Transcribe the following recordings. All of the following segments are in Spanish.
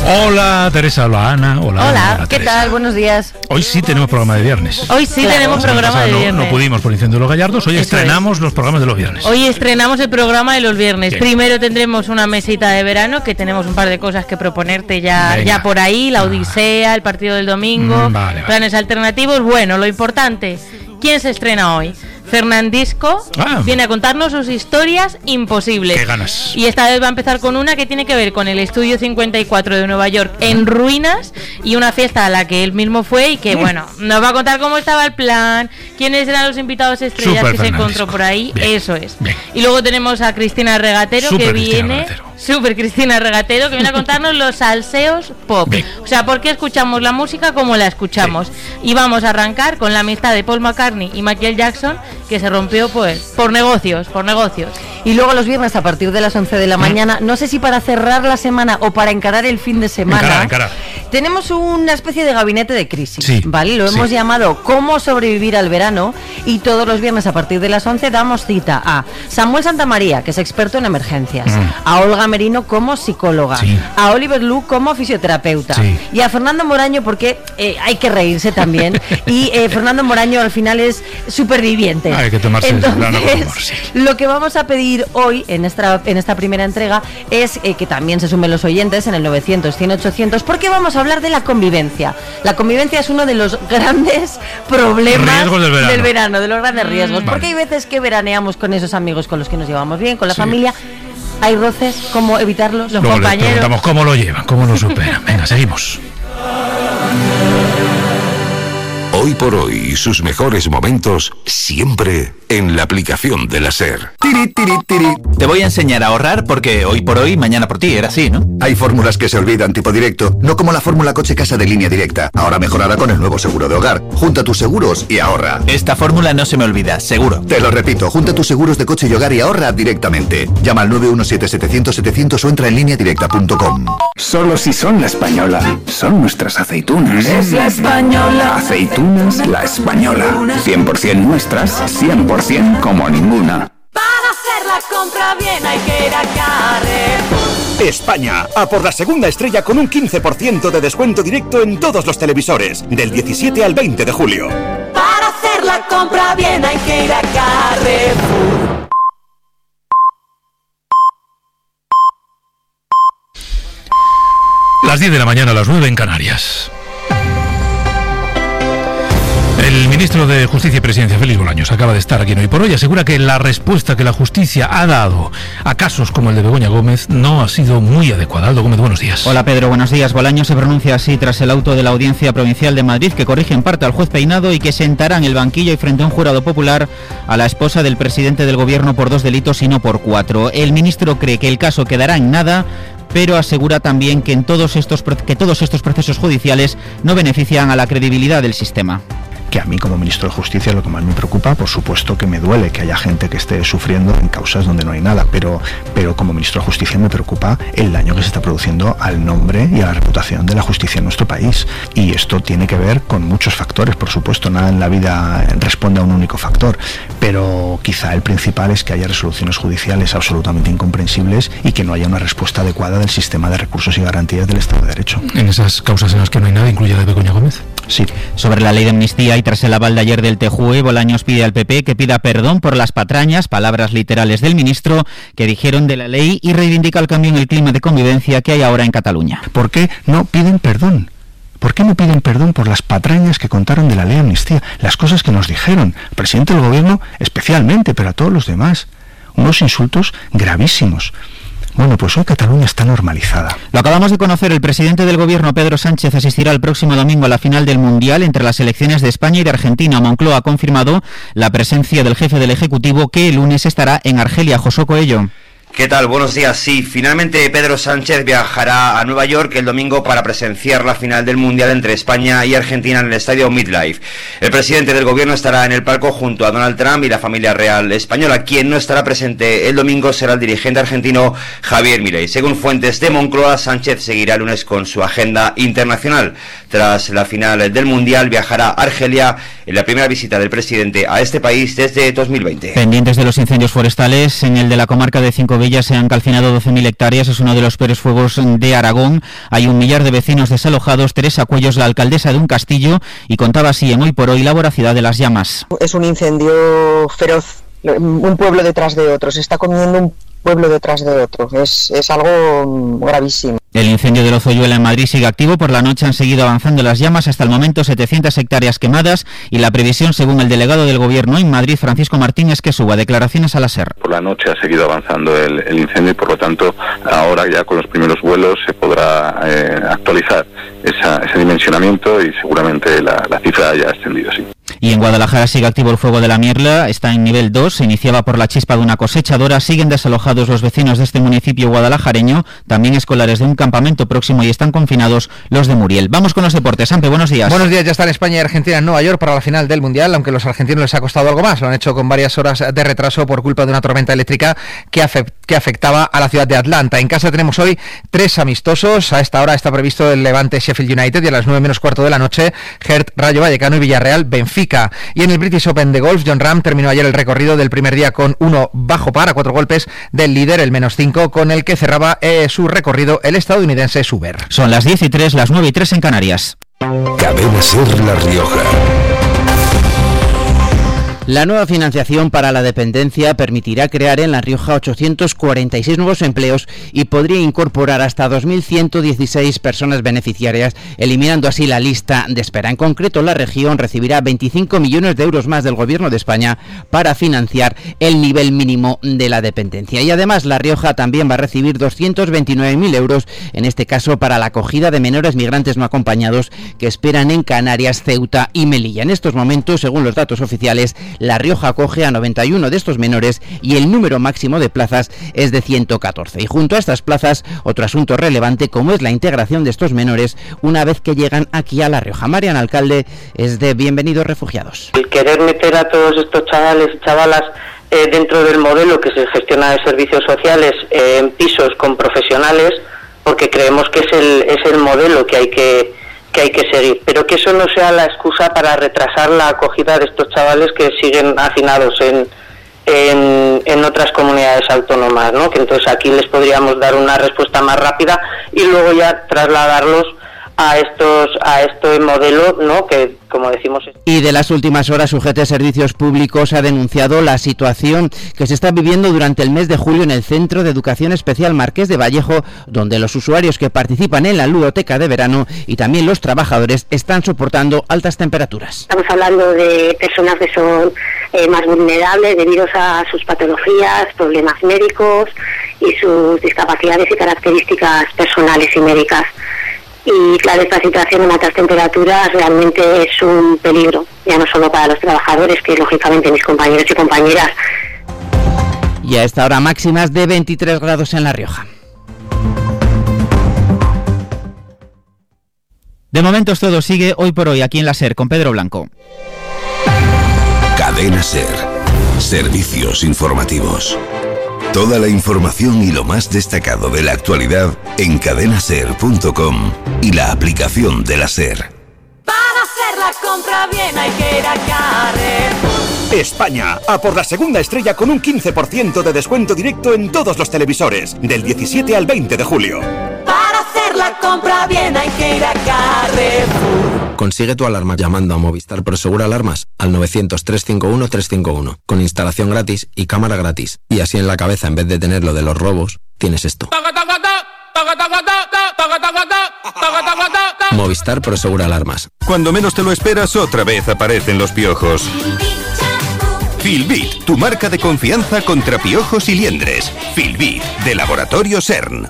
Hola Teresa, hola Ana, hola ¿qué tal? Buenos días. Hoy sí tenemos programa de viernes. Hoy sí tenemos programa de viernes. No pudimos por Incendio de los Gallardos, hoy estrenamos los programas de los viernes. Hoy estrenamos el programa de los viernes. Bien. Primero tendremos una mesita de verano, que tenemos un par de cosas que proponerte ya por ahí, la Odisea, el partido del domingo, planes alternativos. Bueno, lo importante, ¿quién se estrena hoy? Fernandisco viene a contarnos sus historias imposibles. ¡Qué ganas! Y esta vez va a empezar con una que tiene que ver con el Estudio 54 de Nueva York en ruinas y una fiesta a la que él mismo fue y que, bueno, nos va a contar cómo estaba el plan, quiénes eran los invitados estrellas que se encontró por ahí. Bien. Eso es. Bien. Y luego tenemos a Cristina Regatero, que viene a contarnos los salseos pop. Bien. O sea, por qué escuchamos la música como la escuchamos. Sí. Y vamos a arrancar con la amistad de Paul McCartney y Michael Jackson, que se rompió pues por negocios. Y luego los viernes a partir de las 11 de la mañana, no sé si para cerrar la semana o para encarar el fin de semana, tenemos una especie de gabinete de crisis, ¿vale? Lo hemos llamado ¿Cómo sobrevivir al verano? Y todos los viernes a partir de las 11 damos cita a Samuel Santamaría, que es experto en emergencias, a Olga Merino como psicóloga, a Oliver Lu como fisioterapeuta y a Fernando Moraño, porque hay que reírse también, y Fernando Moraño al final es superviviente. Hay que tomarse el plano con humor, lo que vamos a pedir hoy en esta primera entrega es que también se sumen los oyentes en el 900-100-800, porque vamos a hablar de la convivencia. La convivencia es uno de los grandes problemas del verano, de los grandes riesgos, porque hay veces que veraneamos con esos amigos con los que nos llevamos bien, con la familia. Hay roces, ¿cómo evitarlos? Los compañeros. Les preguntamos cómo lo llevan, cómo lo superan. Venga, seguimos. Hoy por hoy, sus mejores momentos siempre en la aplicación de la SER. Te voy a enseñar a ahorrar porque hoy por hoy, mañana por ti, era así, ¿no? Hay fórmulas que se olvidan tipo directo, no como la fórmula coche-casa de Línea Directa, ahora mejorada con el nuevo seguro de hogar. Junta tus seguros y ahorra. Esta fórmula no se me olvida, seguro. Te lo repito, junta tus seguros de coche y hogar y ahorra directamente. Llama al 917-700-700 o entra en lineadirecta.com. Solo si son La Española, son nuestras aceitunas. Es La Española. Aceitunas La Española. 100% nuestras, 100% como ninguna. Para hacer la compra bien hay que ir a Carrefour. España, a por la segunda estrella con un 15% de descuento directo en todos los televisores, del 17 al 20 de julio. Para hacer la compra bien hay que ir a Carrefour. Las 10 de la mañana, las 9 en Canarias. El ministro de Justicia y Presidencia, Félix Bolaños, acaba de estar aquí en Hoy por Hoy. Asegura que la respuesta que la justicia ha dado a casos como el de Begoña Gómez no ha sido muy adecuada. Aldo Gómez, buenos días. Hola Pedro, buenos días. Bolaños se pronuncia así tras el auto de la Audiencia Provincial de Madrid, que corrige en parte al juez Peinado y que sentará en el banquillo y frente a un jurado popular a la esposa del presidente del gobierno por 2 delitos y no por 4. El ministro cree que el caso quedará en nada, pero asegura también que todos estos procesos judiciales no benefician a la credibilidad del sistema. Que a mí como ministro de Justicia es lo que más me preocupa. Por supuesto que me duele que haya gente que esté sufriendo en causas donde no hay nada, pero como ministro de Justicia me preocupa el daño que se está produciendo al nombre y a la reputación de la justicia en nuestro país. Y esto tiene que ver con muchos factores, por supuesto, nada en la vida responde a un único factor, pero quizá el principal es que haya resoluciones judiciales absolutamente incomprensibles y que no haya una respuesta adecuada del sistema de recursos y garantías del Estado de Derecho. ¿En esas causas en las que no hay nada incluye la de Begoña Gómez? Sí. Sobre la ley de amnistía y tras el aval de ayer del TJUE, Bolaños pide al PP que pida perdón por las patrañas, palabras literales del ministro, que dijeron de la ley, y reivindica el cambio en el clima de convivencia que hay ahora en Cataluña. ¿Por qué no piden perdón? ¿Por qué no piden perdón por las patrañas que contaron de la ley de amnistía? Las cosas que nos dijeron, al presidente del gobierno especialmente, pero a todos los demás. Unos insultos gravísimos. Bueno, pues hoy Cataluña está normalizada. Lo acabamos de conocer, el presidente del gobierno, Pedro Sánchez, asistirá el próximo domingo a la final del Mundial entre las selecciones de España y de Argentina. Moncloa ha confirmado la presencia del jefe del Ejecutivo, que el lunes estará en Argelia. José Coello. ¿Qué tal? Buenos días. Sí, finalmente Pedro Sánchez viajará a Nueva York el domingo para presenciar la final del Mundial entre España y Argentina en el estadio MetLife. El presidente del gobierno estará en el palco junto a Donald Trump y la familia real española. Quien no estará presente el domingo será el dirigente argentino Javier Milei. Según fuentes de Moncloa, Sánchez seguirá el lunes con su agenda internacional. Tras la final del Mundial viajará a Argelia en la primera visita del presidente a este país desde 2020. Pendientes de los incendios forestales en el de la comarca de Cinco Zorrobilla se han calcinado 12.000 hectáreas. Es uno de los peores fuegos de Aragón. Hay 1 millar de vecinos desalojados. Teresa Cuellos, la alcaldesa de un castillo, y contaba así en Hoy por Hoy la voracidad de las llamas. Es un incendio feroz, un pueblo detrás de otro. Se está comiendo un pueblo detrás de otro. Es algo gravísimo. El incendio de Lozoyuela en Madrid sigue activo. Por la noche han seguido avanzando las llamas. Hasta el momento 700 hectáreas quemadas, y la previsión, según el delegado del Gobierno en Madrid, Francisco Martín, es que suba. Declaraciones a la SER. Por la noche ha seguido avanzando el incendio y, por lo tanto, ahora ya con los primeros vuelos se podrá actualizar ese dimensionamiento y seguramente la cifra haya ascendido, sí. Y en Guadalajara sigue activo el fuego de la Mierla, está en nivel 2, se iniciaba por la chispa de una cosechadora. Siguen desalojados los vecinos de este municipio guadalajareño, también escolares de un campamento próximo, y están confinados los de Muriel. Vamos con los deportes. Ampe, buenos días. Buenos días. Ya están España y Argentina en Nueva York para la final del Mundial, aunque a los argentinos les ha costado algo más. Lo han hecho con varias horas de retraso por culpa de una tormenta eléctrica que afectaba a la ciudad de Atlanta. En casa tenemos hoy 3 amistosos. A esta hora está previsto el Levante Sheffield United, y a las 9 menos cuarto de la noche Hertz Rayo Vallecano y Villarreal Benfica. Y en el British Open de golf, Jon Rahm terminó ayer el recorrido del primer día con 1 bajo par, a 4 golpes del líder, el -5, con el que cerraba su recorrido el estadounidense Suber. Son las 10:03, las 9:03 en Canarias. Cadena SER La Rioja. La nueva financiación para la dependencia permitirá crear en La Rioja 846 nuevos empleos y podría incorporar hasta 2.116 personas beneficiarias, eliminando así la lista de espera. En concreto, la región recibirá 25 millones de euros más del Gobierno de España para financiar el nivel mínimo de la dependencia. Y además, La Rioja también va a recibir 229.000 euros, en este caso para la acogida de menores migrantes no acompañados que esperan en Canarias, Ceuta y Melilla. En estos momentos, según los datos oficiales, La Rioja acoge a 91 de estos menores y el número máximo de plazas es de 114. Y junto a estas plazas, otro asunto relevante como es la integración de estos menores una vez que llegan aquí a La Rioja. Marian, alcalde, es de Bienvenidos Refugiados. El querer meter a todos estos chavales y chavalas dentro del modelo que se gestiona de servicios sociales en pisos con profesionales, porque creemos que es el modelo que hay que seguir, pero que eso no sea la excusa para retrasar la acogida de estos chavales que siguen hacinados en otras comunidades autónomas, ¿no? Que entonces aquí les podríamos dar una respuesta más rápida y luego ya trasladarlos a este modelo, ¿no? Que, como decimos... Y de las últimas horas, UGT Servicios Públicos ha denunciado la situación que se está viviendo durante el mes de julio en el Centro de Educación Especial Marqués de Vallejo, donde los usuarios que participan en la ludoteca de verano y también los trabajadores están soportando altas temperaturas. Estamos hablando de personas que son más vulnerables debido a sus patologías, problemas médicos y sus discapacidades y características personales y médicas. Y claro, esta situación en altas temperaturas realmente es un peligro, ya no solo para los trabajadores, que lógicamente mis compañeros y compañeras. Y a esta hora máximas de 23 grados en La Rioja. De momento todo sigue Hoy por Hoy aquí en la SER con Pedro Blanco. Cadena SER. Servicios informativos. Toda la información y lo más destacado de la actualidad en cadenaser.com y la aplicación de la SER. Para hacer la compra bien hay que ir a Carrefour. España, a por la segunda estrella con un 15% de descuento directo en todos los televisores, del 17 al 20 de julio. Para hacer la compra bien hay que ir a Carrefour. Consigue tu alarma llamando a Movistar Prosegur Alarmas al 900-351-351, con instalación gratis y cámara gratis. Y así en la cabeza, en vez de tener lo de los robos, tienes esto. Movistar Prosegur Alarmas. Cuando menos te lo esperas, otra vez aparecen los piojos. Filbit, tu marca de confianza contra piojos y liendres. Filbit, de Laboratorio CERN.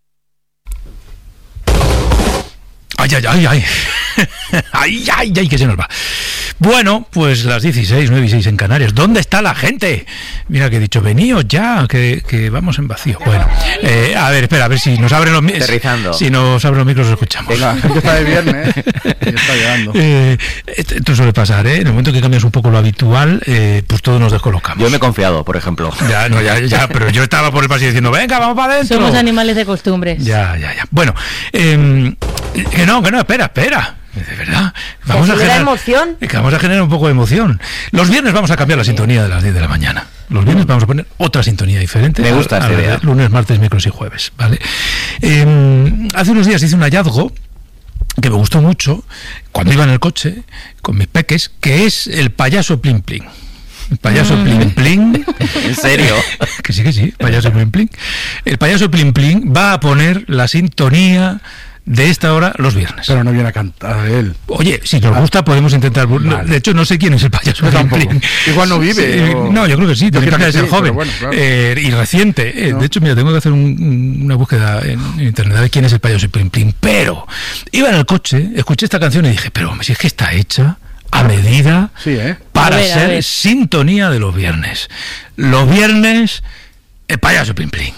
Ay, ay, ay, ay. Ay, ay, ay, que se nos va. Bueno, pues las 16, 9 y 6 en Canarias. ¿Dónde está la gente? Mira que he dicho, veníos ya, que vamos en vacío. Bueno, a ver, espera, a ver si nos abren los micros. Si nos abren los micros, los escuchamos. Venga, la gente está de viernes, ya está llegando. Esto suele pasar, ¿eh? En el momento que cambias un poco lo habitual, pues todos nos descolocamos. Yo me he confiado, por ejemplo. Ya, pero yo estaba por el pasillo diciendo, venga, vamos para adentro. Somos animales de costumbres. Ya. Bueno, que no, espera. De verdad. Vamos a generar emoción. Vamos a generar un poco de emoción. Los viernes vamos a cambiar la sintonía de las 10 de la mañana. Los viernes vamos a poner otra sintonía diferente. Me gusta esta idea. Lunes, martes, miércoles y jueves, ¿vale? Hace unos días hice un hallazgo que me gustó mucho cuando iba en el coche con mis peques, que es el payaso Plin Plin. El payaso Plin Plin. ¿En serio? Que sí, payaso Plin Plin. El payaso Plin Plin va a poner la sintonía de esta hora los viernes. Pero no viene a cantar él. Oye, si nos gusta podemos intentar. Vale. De hecho, no sé quién es el payaso Plin Plin. Igual no vive. Sí, no, yo creo que sí, tiene que ser joven. Bueno, claro. Y reciente. No. De hecho, mira, tengo que hacer una búsqueda en internet de quién es el payaso Plin Plin. Pero iba en el coche, escuché esta canción y dije, pero si es que está hecha a medida para ser sintonía de los viernes. Los viernes, el payaso Plin Plin.